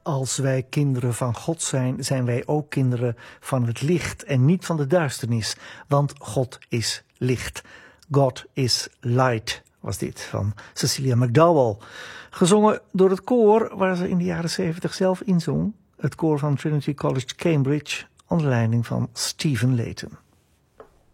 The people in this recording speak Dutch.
Als wij kinderen van God zijn, zijn wij ook kinderen van het licht en niet van de duisternis. Want God is licht. God is light, was dit van Cecilia McDowell. Gezongen door het koor waar ze in de jaren 70 zelf inzong. Het koor van Trinity College Cambridge onder leiding van Stephen Layton.